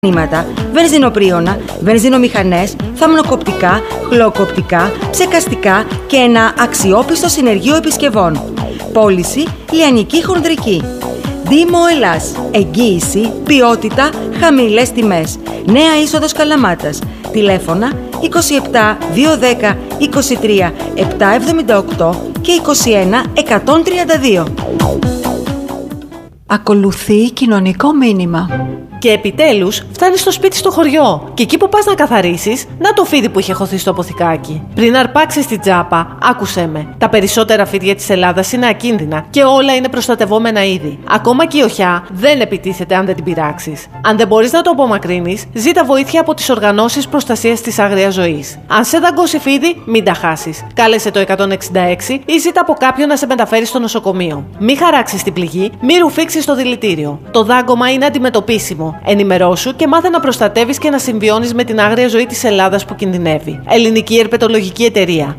βενζινοπρίωνα, βενζινομηχανές, θαμνοκοπτικά, χλωκοπτικά, ψεκαστικά και ένα αξιόπιστο συνεργείο επισκευών. Πώληση λιανική χονδρική. Δήμο Ελλάς. Εγγύηση, ποιότητα, χαμηλές τιμές. Νέα είσοδος Καλαμάτας. Τηλέφωνα 27 210 23 778 και 21 132. Ακολουθεί κοινωνικό μήνυμα. Και επιτέλους φτάνεις στο σπίτι στο χωριό. Και εκεί που πας να καθαρίσεις, να το φίδι που είχε χωθεί στο αποθηκάκι. Πριν αρπάξεις την τσάπα, άκουσέ με. Τα περισσότερα φίδια της Ελλάδας είναι ακίνδυνα και όλα είναι προστατευόμενα είδη. Ακόμα και η οχιά δεν επιτίθεται αν δεν την πειράξεις. Αν δεν μπορείς να το απομακρύνεις, ζήτα βοήθεια από τις οργανώσεις προστασίας της άγριας ζωής. Αν σε δαγκώσει φίδι, μην τα χάσεις. Κάλεσε το 166 ή ζήτα από κάποιον να σε μεταφέρει στο νοσοκομείο. Μην χαράξεις την πληγή, μην ρουφήξεις το δηλητήριο. Το δάγκωμα είναι αντιμετωπίσιμο. Ενημερώσου και μάθε να προστατεύεις και να συμβιώνεις με την άγρια ζωή της Ελλάδας που κινδυνεύει. Ελληνική Ερπετολογική Εταιρεία.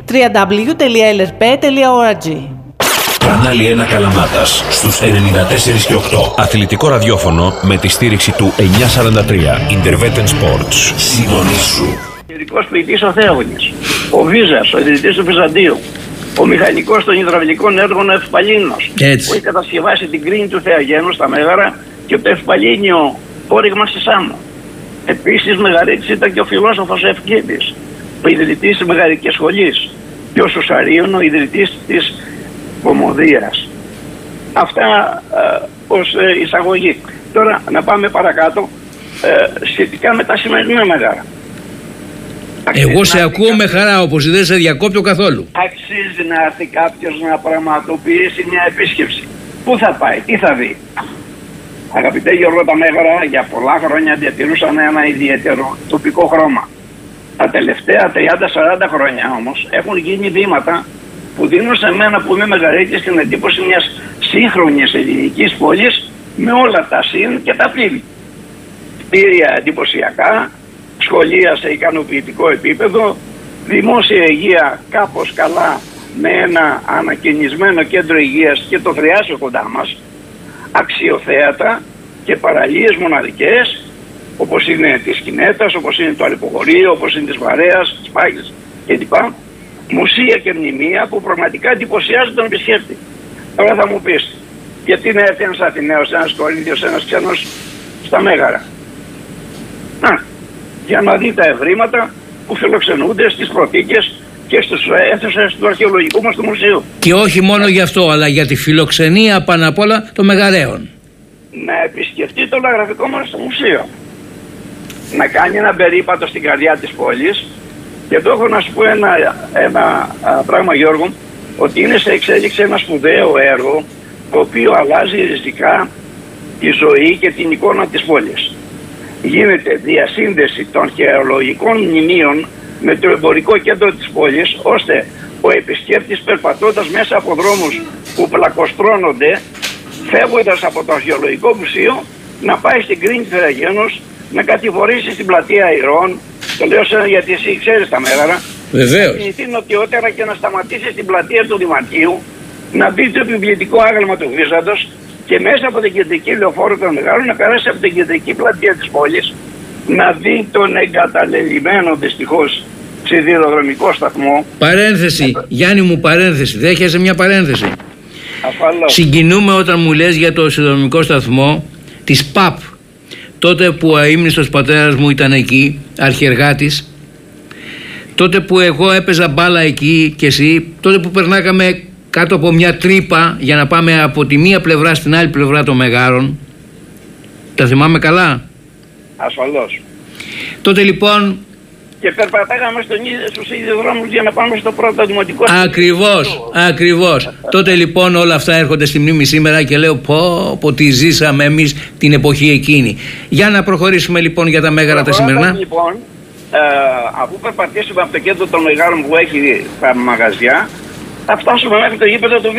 www.lrp.org. Κανάλι 1 Καλαμάτας στους 94 και 8. Αθλητικό ραδιόφωνο με τη στήριξη του 943. Intervetten Sports. Συντονίσου. Ο ειδικός ποιητής ο Θέογνης, ο Βίζας, ο ιδρυτής του Βυζαντίου, ο μηχανικός των υδραυλικών έργων ο Ευπαλίνος, που έχει κατασκευάσει την κρίνη του Θεαγένου στα Μέγαρα και το Ευπαλίνιο όριγμα στη Σάμο. Επίσης μεγαρίτης ήταν και ο φιλόσοφος Ευκλήδης, ο ιδρυτής της Μεγαρικής Σχολής, και ο Σουσαρίων, ο ιδρυτής της Κομμωδίας. Αυτά ως εισαγωγή. Τώρα να πάμε παρακάτω σχετικά με τα σημερινά Μέγαρα. Εγώ σε ακούω με χαρά, όπως δεν σε διακόπτω καθόλου. Αξίζει να έρθει κάποιος να πραγματοποιήσει μια επίσκεψη. Πού θα πάει, τι θα δει? Αγαπητέ Γιώργο, τα Μέγαρα για πολλά χρόνια διατηρούσαν ένα ιδιαίτερο τοπικό χρώμα. Τα τελευταία 30-40 χρόνια όμως έχουν γίνει βήματα που δίνουν σε μένα που είμαι μεγαρίτης την εντύπωση μιας σύγχρονης ελληνικής πόλης με όλα τα συν και τα πλήν. Κτίρια εντυπωσιακά, σχολεία σε ικανοποιητικό επίπεδο, δημόσια υγεία κάπως καλά με ένα ανακαινισμένο κέντρο υγείας και το θριάσιο κοντά μας, αξιοθέατα και παραλίες μοναδικές όπως είναι της Κινέτας, όπως είναι το Αλεποχωρείο, όπως είναι της Βαρέας, της Πάγης κλπ. Μουσεία και μνημεία που πραγματικά εντυπωσιάζουν τον επισκέπτη. Τώρα θα μου πεις, γιατί να έρθει ένας Αθηναίος, ένας Κορίνθιος, ένας ξένος στα Μέγαρα? Για να δει τα ευρήματα που φιλοξενούνται στις προθήκες και στους αίθουσες του αρχαιολογικού μας του μουσείου. Και όχι μόνο γι' αυτό, αλλά για τη φιλοξενία πάνω απ' όλα των μεγαρέων. Να επισκεφτεί το λαγραφικό μας το μουσείο. Να κάνει ένα περίπατο στην καρδιά της πόλης. Και εδώ έχω να σου πω ένα πράγμα, Γιώργο, ότι είναι σε εξέλιξη ένα σπουδαίο έργο το οποίο αλλάζει ριζικά τη ζωή και την εικόνα της πόλης. Γίνεται διασύνδεση των αρχαιολογικών μνημείων με το εμπορικό κέντρο της πόλης, ώστε ο επισκέπτης περπατώντας μέσα από δρόμους που πλακοστρώνονται, φεύγοντας από το αρχαιολογικό μουσείο, να πάει στην κρίνη Θεαγένους, να κατηφορήσει στην πλατεία Ηρών. Το λέω γιατί εσύ ξέρεις τα Μέγαρα. Βεβαίως. Να κινηθεί νοτιότερα και να σταματήσει στην πλατεία του Δημαρχείου, να μπει το επιβλητικό άγαλμα του Βίζαντος και μέσα από την κεντρική λεωφόρο των Μεγάρων να περάσει από την κεντρική πλατεία της πόλης, να δει τον εγκαταλελειμμένο δυστυχώς σιδηροδρομικό σταθμό. Παρένθεση, Γιάννη μου, παρένθεση. Δέχεσαι μια παρένθεση? Ασφαλώς. Συγκινούμε όταν μου λες για το σιδηροδρομικό σταθμό της ΠΑΠ. Τότε που ο αείμνηστος πατέρας μου ήταν εκεί, αρχιεργάτης, τότε που εγώ έπαιζα μπάλα εκεί και εσύ, τότε που περνάγαμε κάτω από μια τρύπα για να πάμε από τη μία πλευρά στην άλλη πλευρά των Μεγάρων. Τα θυμάμαι καλά? Ασφαλώς. Τότε λοιπόν... Και περπατάγαμε στους ίδιους δρόμους για να πάμε στο πρώτο δημοτικό. Ακριβώς. Τότε λοιπόν όλα αυτά έρχονται στη μνήμη σήμερα και λέω πω τι ζήσαμε εμείς την εποχή εκείνη. Για να προχωρήσουμε λοιπόν για τα Μέγαρα τα σημερινά. Λοιπόν, αφού περπατήσουμε από το κέντρο των Μεγάρων που έχει τα μαγαζιά, θα φτάσουμε μέχρι το γήπεδο του